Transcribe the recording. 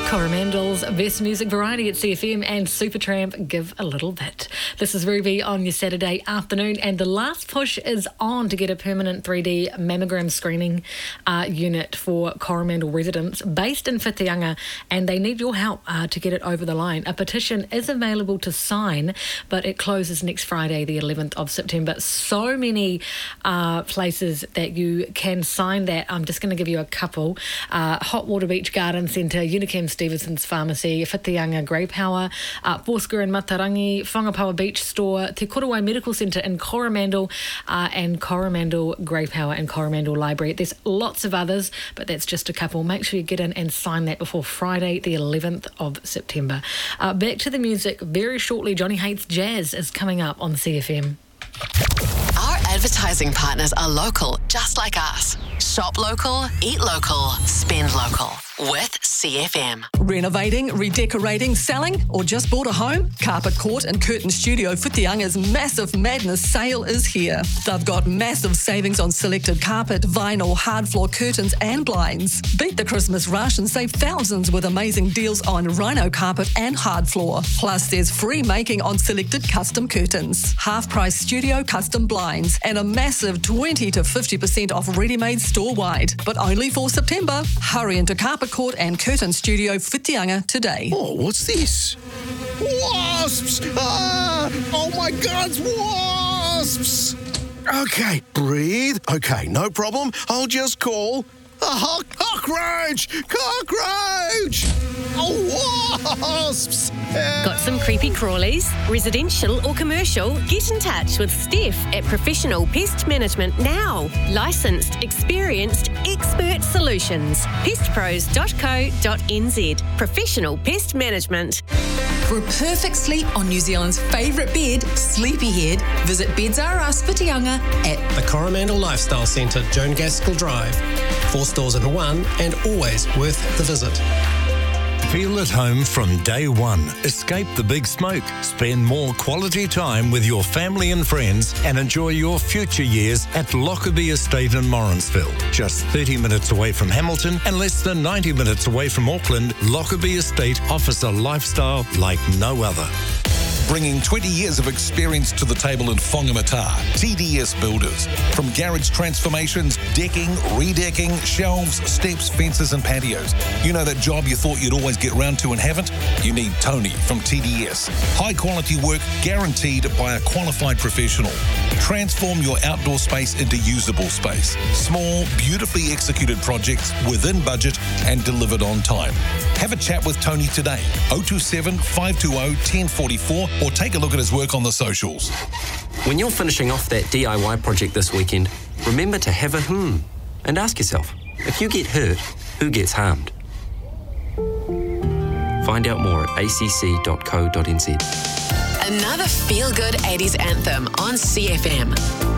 Coromandel's Best Music Variety at CFM and Supertramp Give a Little Bit. This is Ruby on your Saturday afternoon, and the last push is on to get a permanent 3D mammogram screening unit for Coromandel residents based in Whitianga, and they need your help to get it over the line. A petition is available to sign, but it closes next Friday, the 11th of September. So many places that you can sign that. I'm just going to give you a couple. Hot Water Beach Garden Centre, Unicam Stevenson's Pharmacy, Whitianga Grey Power, Foursquare in Matarangi, Whangapawa Beach Store, Te Korowai Medical Centre in Coromandel, and Coromandel Grey Power and Coromandel Library. There's lots of others, but that's just a couple. Make sure you get in and sign that before Friday, the 11th of September. Back to the music very shortly. Johnny Hates Jazz is coming up on CFM. Our advertising partners are local, just like us. Shop local, eat local, spend local. With CFM. Renovating, redecorating, selling, or just bought a home? Carpet Court and Curtain Studio Whitianga's Massive Madness sale is here. They've got massive savings on selected carpet, vinyl, hard floor curtains and blinds. Beat the Christmas rush and save thousands with amazing deals on rhino carpet and hard floor. Plus, there's free making on selected custom curtains, half-price studio custom blinds, and a massive 20 to 50% off ready-made store-wide. But only for September. Hurry into Carpet Court and Curtain Studio Whitianga today. Oh, what's this? Wasps! Ah! Oh my God, it's wasps! Okay, breathe. Okay, no problem. I'll just call a cockroach! Cockroach! Oh, wasps! Got some creepy crawlies? Residential or commercial? Get in touch with Steph at Professional Pest Management now. Licensed, experienced, expert solutions. pestpros.co.nz. Professional Pest Management. For a perfect sleep on New Zealand's favourite bed, Sleepyhead, visit Beds R Us Whitianga at the Coromandel Lifestyle Centre, Joan Gaskell Drive. 4 stores in one and always worth the visit. Feel at home from day one. Escape the big smoke. Spend more quality time with your family and friends and enjoy your future years at Lockerbie Estate in Morrinsville. Just 30 minutes away from Hamilton and less than 90 minutes away from Auckland, Lockerbie Estate offers a lifestyle like no other. Bringing 20 years of experience to the table in Whangamata, TDS Builders. From garage transformations, decking, redecking, shelves, steps, fences and patios. You know that job you thought you'd always get round to and haven't? You need Tony from TDS. High quality work guaranteed by a qualified professional. Transform your outdoor space into usable space. Small, beautifully executed projects within budget and delivered on time. Have a chat with Tony today, 027 520 1044, or take a look at his work on the socials. When you're finishing off that DIY project this weekend, remember to have a and ask yourself, if you get hurt, who gets harmed? Find out more at acc.co.nz. Another feel-good 80s anthem on CFM.